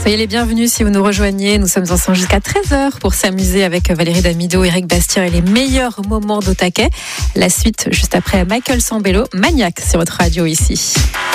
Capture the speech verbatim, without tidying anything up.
Soyez les bienvenus si vous nous rejoignez. Nous sommes ensemble jusqu'à treize heures pour s'amuser avec Valérie Damido, Eric Bastien et les meilleurs moments d'Au Taquet. La suite juste après Michael Sambello, Maniac sur votre radio ici.